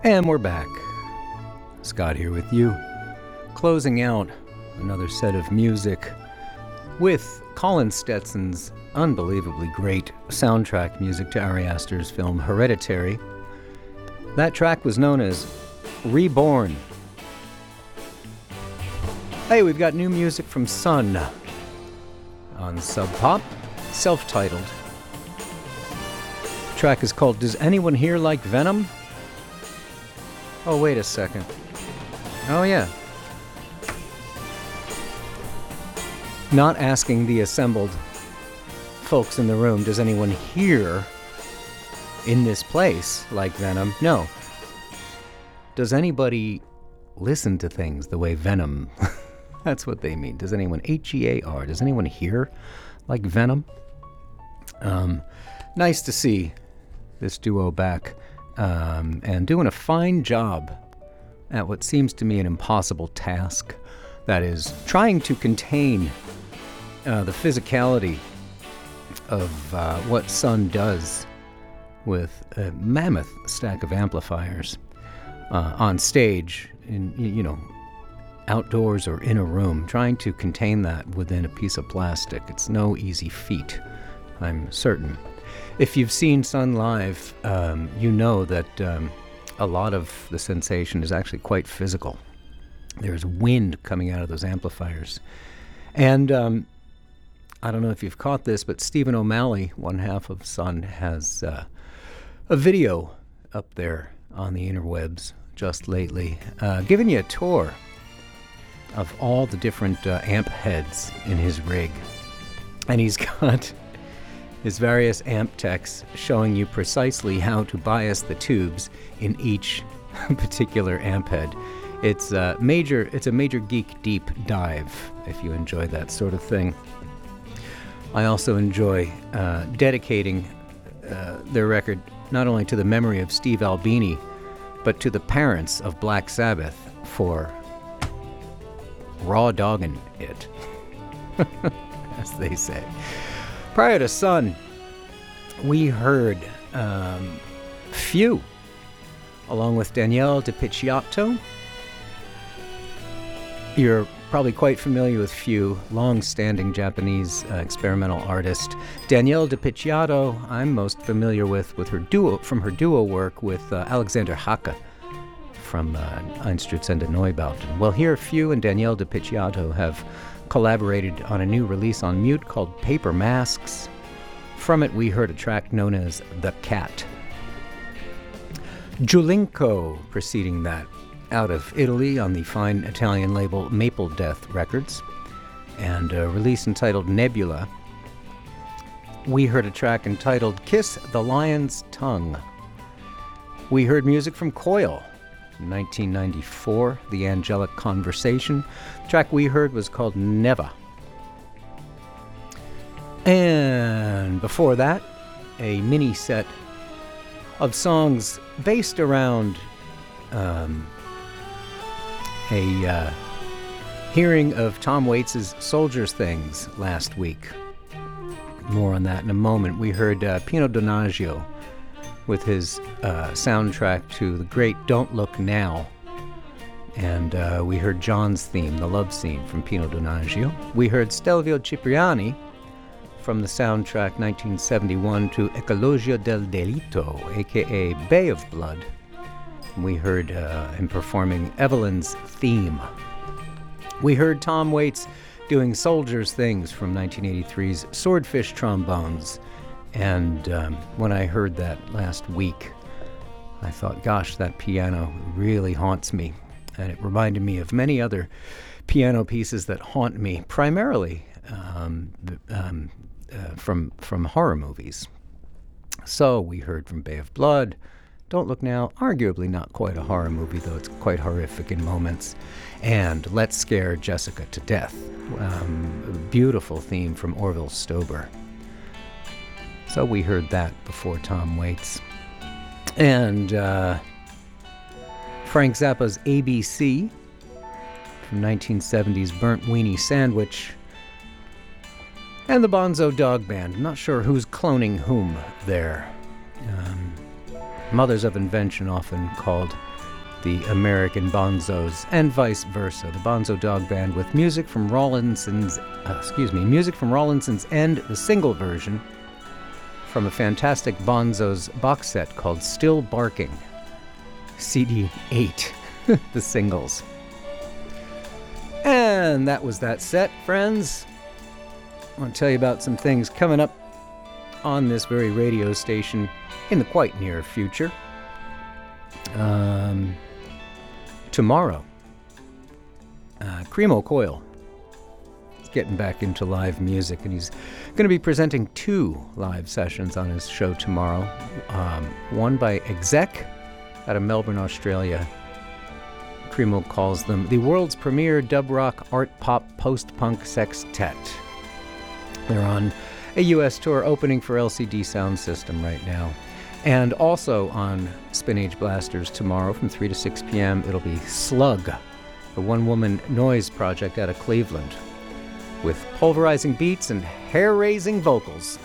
And we're back. Scott here with you, closing out another set of music with Colin Stetson's unbelievably great soundtrack music to Ari Aster's film Hereditary. That track was known as Reborn. Hey, we've got new music from Sun on Sub Pop, self-titled. The track is called Does Anyone Here Like Venom? Oh, wait a second. Oh, yeah. Not asking the assembled folks in the room, does anyone here in this place like Venom? No. Does anybody listen to things the way Venom? That's what they mean. Does anyone, H-E-A-R, does anyone here like Venom? Nice to see this duo back. And doing a fine job at what seems to me an impossible task. That is, trying to contain the physicality of what Sun does with a mammoth stack of amplifiers on stage, outdoors or in a room, trying to contain that within a piece of plastic. It's no easy feat, I'm certain. If you've seen Sun live, you know that a lot of the sensation is actually quite physical. There's wind coming out of those amplifiers. And I don't know if you've caught this, but Stephen O'Malley, one half of Sun, has a video up there on the interwebs just lately, giving you a tour of all the different amp heads in his rig. And he's got his various amp techs showing you precisely how to bias the tubes in each particular amp head. It's a major geek deep dive if you enjoy that sort of thing. I also enjoy dedicating their record not only to the memory of Steve Albini, but to the parents of Black Sabbath for raw dogging it, as they say. Prior to Sun, we heard Few, along with Danielle Di Picciotto. You're probably quite familiar with Few, long-standing Japanese experimental artist. Danielle Di Picciotto, I'm most familiar with her duo work with Alexander Hacke from Einstürzende Neubauten. Well, here Few and Danielle Di Picciotto have collaborated on a new release on Mute called Paper Masks. From it, we heard a track known as The Cat. Julinko preceding that, out of Italy on the fine Italian label Maple Death Records, and a release entitled Nebula. We heard a track entitled Kiss the Lion's Tongue. We heard music from Coil. 1994, The Angelic Conversation. The track we heard was called Neva. And before that, a mini set of songs based around a hearing of Tom Waits' Soldiers Things last week. More on that in a moment. We heard Pino Donaggio with his soundtrack to the great Don't Look Now. And we heard John's theme, The Love Scene, from Pino Donaggio. We heard Stelvio Cipriani from the soundtrack 1971 to Ecologia del Delitto, a.k.a. Bay of Blood. We heard him performing Evelyn's theme. We heard Tom Waits doing Soldiers Things from 1983's Swordfish Trombones. And when I heard that last week, I thought, gosh, that piano really haunts me. And it reminded me of many other piano pieces that haunt me, primarily from horror movies. So we heard from Bay of Blood, Don't Look Now, arguably not quite a horror movie, though it's quite horrific in moments, and Let's Scare Jessica to Death, a beautiful theme from Orville Stober. So we heard that before Tom Waits. And Frank Zappa's ABC from 1970's Burnt Weenie Sandwich. And the Bonzo Dog Band. I'm not sure who's cloning whom there. Mothers of Invention, often called the American Bonzos, and vice versa. The Bonzo Dog Band with music from Rawlinson's End, the single version from a fantastic Bonzos box set called Still Barking, CD 8, the singles. And that was that set, friends. I want to tell you about some things coming up on this very radio station in the quite near future. Tomorrow, Cremo Coil is getting back into live music, and he's going to be presenting 2 live sessions on his show tomorrow. One by Exec out of Melbourne, Australia. Cremo calls them the world's premier dub rock, art pop, post-punk sextet. They're on a U.S. tour opening for LCD Sound System right now. And also on Spin Age Blasters tomorrow from 3 to 6 p.m., it'll be Slug, the one-woman noise project out of Cleveland, with pulverizing beats and hair-raising vocals.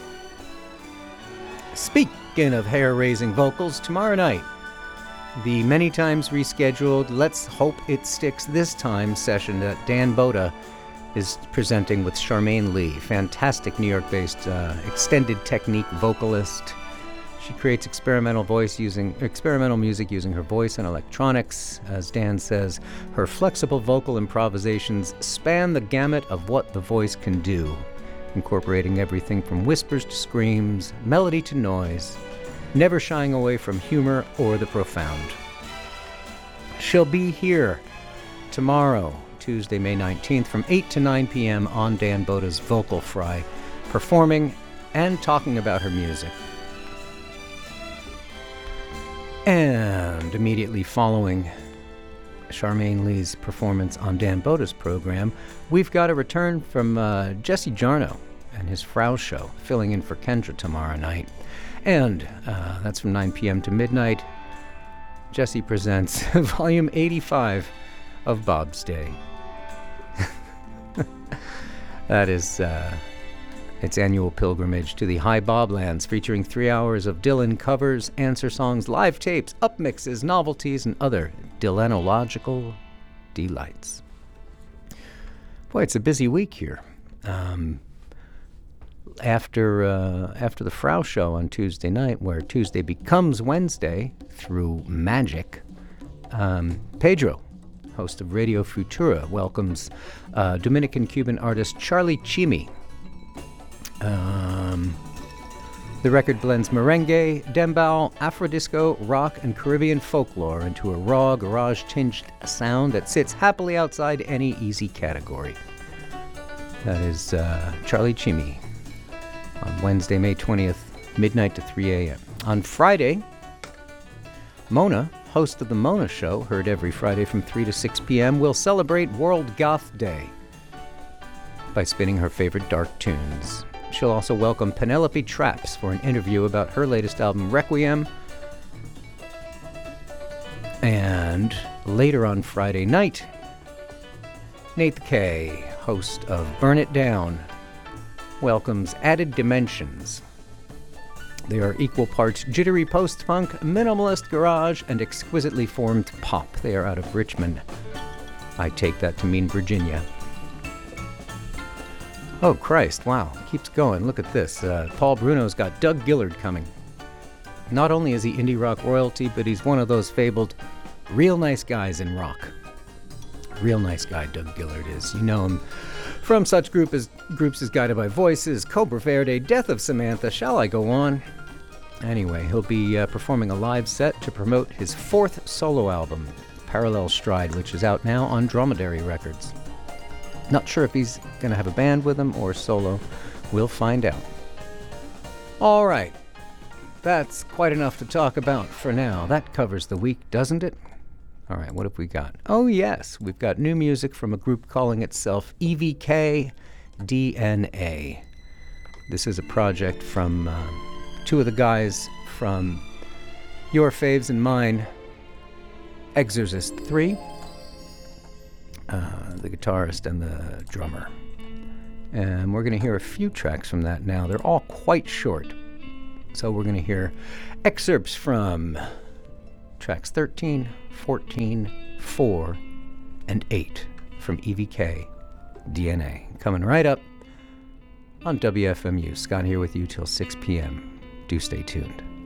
Speaking of hair-raising vocals, tomorrow night, the many times rescheduled Let's Hope It Sticks This Time session that Dan Boda is presenting with Charmaine Lee, fantastic New York-based extended technique vocalist. She creates experimental music using her voice and electronics. As Dan says, her flexible vocal improvisations span the gamut of what the voice can do, incorporating everything from whispers to screams, melody to noise, never shying away from humor or the profound. She'll be here tomorrow, Tuesday, May 19th, from 8 to 9 p.m. on Dan Boda's Vocal Fry, performing and talking about her music. And immediately following Charmaine Lee's performance on Dan Boda's program, we've got a return from Jesse Jarnow and his Frau Show, filling in for Kendra tomorrow night. And that's from 9 p.m. to midnight. Jesse presents Volume 85 of Bob's Day. That is its annual pilgrimage to the High Boblands, featuring 3 hours of Dylan covers, answer songs, live tapes, upmixes, novelties, and other Dylanological delights. Boy, it's a busy week here. After the Frau Show on Tuesday night, where Tuesday becomes Wednesday through magic, Pedro, host of Radio Futura, welcomes Dominican-Cuban artist Charlie Chimi. The record blends merengue, dembao, afrodisco, rock, and Caribbean folklore into a raw, garage-tinged sound that sits happily outside any easy category. That is Charlie Chimi on Wednesday, May 20th, midnight to 3 a.m. On Friday, Mona, host of The Mona Show, heard every Friday from 3 to 6 p.m., will celebrate World Goth Day by spinning her favorite dark tunes. She'll also welcome Penelope Traps for an interview about her latest album, Requiem. And later on Friday night, Nate K, host of Burn It Down, welcomes Added Dimensions. They are equal parts jittery post-punk, minimalist garage, and exquisitely formed pop. They are out of Richmond. I take that to mean Virginia. Oh, Christ, wow, keeps going. Look at this. Paul Bruno's got Doug Gillard coming. Not only is he indie rock royalty, but he's one of those fabled real nice guys in rock. Real nice guy, Doug Gillard is. You know him from such groups as Guided by Voices, Cobra Verde, Death of Samantha, shall I go on? Anyway, he'll be performing a live set to promote his 4th solo album, Parallel Stride, which is out now on Dromedary Records. Not sure if he's going to have a band with him or solo. We'll find out. All right. That's quite enough to talk about for now. That covers the week, doesn't it? All right, what have we got? Oh, yes, we've got new music from a group calling itself EVK DNA. This is a project from 2 of the guys from your faves and mine, Exorcist 3. The guitarist and the drummer. And we're going to hear a few tracks from that now. They're all quite short. So we're going to hear excerpts from tracks 13, 14, 4, and 8 from EVK DNA. Coming right up on WFMU. Scott here with you till 6 p.m. Do stay tuned.